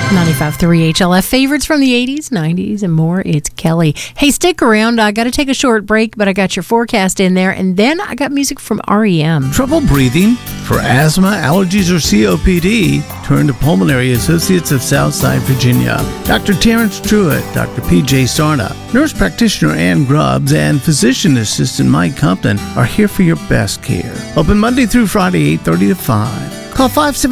95.3 HLF favorites from the 80s, 90s, and more. It's Kelly. Hey, stick around. I got to take a short break, but I got your forecast in there, and then I got music from REM. Trouble breathing? For asthma, allergies, or COPD, turn to Pulmonary Associates of Southside Virginia. Dr. Terrence Truitt, Dr. P.J. Sarna, nurse practitioner Ann Grubbs, and physician assistant Mike Compton are here for your best care. Open Monday through Friday, 8:30 to 5. Call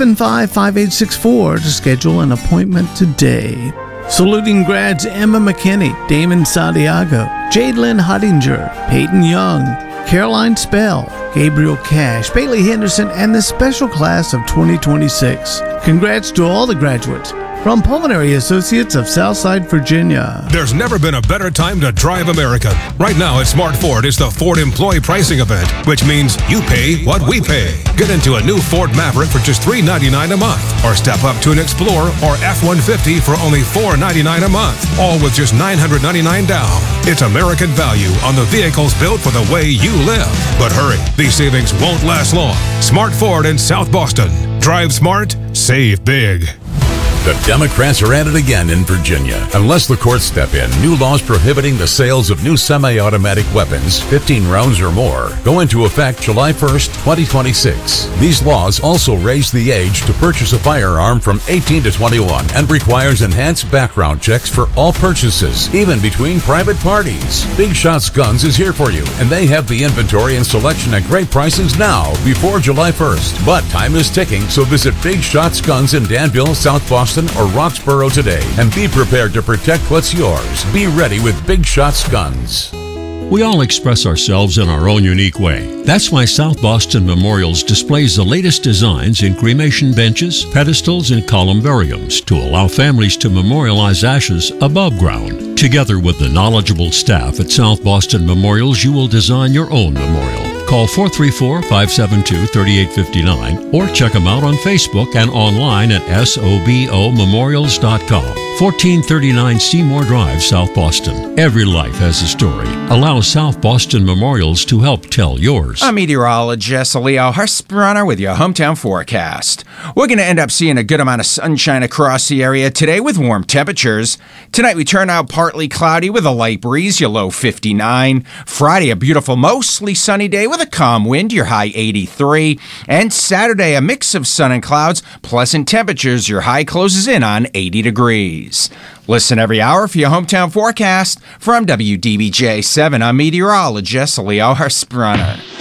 575-5864 to schedule an appointment today. Saluting grads Emma McKinney, Damon Santiago, Jade Lynn Huttinger, Peyton Young, Caroline Spell, Gabriel Cash, Bailey Henderson, and the special class of 2026. Congrats to all the graduates from Pulmonary Associates of Southside Virginia. There's never been a better time to drive America. Right now at Smart Ford is the Ford Employee Pricing Event, which means you pay what we pay. Get into a new Ford Maverick for just $399 a month, or step up to an Explorer or F-150 for only $499 a month, all with just $999 down. It's American value on the vehicles built for the way you live. But hurry, these savings won't last long. Smart Ford in South Boston. Drive smart, save big. The Democrats are at it again in Virginia. Unless the courts step in, new laws prohibiting the sales of new semi-automatic weapons, 15 rounds or more, go into effect July 1st, 2026. These laws also raise the age to purchase a firearm from 18 to 21 and requires enhanced background checks for all purchases, even between private parties. Big Shots Guns is here for you, and they have the inventory and selection at great prices now before July 1st. But time is ticking, so visit Big Shots Guns in Danville, South Boston, or Roxborough today, and be prepared to protect what's yours. Be ready with Big Shots Guns. We all express ourselves in our own unique way. That's why South Boston Memorials displays the latest designs in cremation benches, pedestals, and columbariums to allow families to memorialize ashes above ground. Together with the knowledgeable staff at South Boston Memorials, you will design your own memorial. Call 434-572-3859 or check them out on Facebook and online at sobomemorials.com. 1439 Seymour Drive, South Boston. Every life has a story. Allow South Boston Memorials to help tell yours. I'm meteorologist Leo Husbrunner with your hometown forecast. We're going to end up seeing a good amount of sunshine across the area today with warm temperatures. Tonight we turn out partly cloudy with a light breeze, your low 59. Friday, a beautiful, mostly sunny day with a calm wind, your high 83. And Saturday, a mix of sun and clouds, pleasant temperatures, your high closes in on 80 degrees. Listen every hour for your hometown forecast. From WDBJ 7, I'm meteorologist Leo Husbrunner.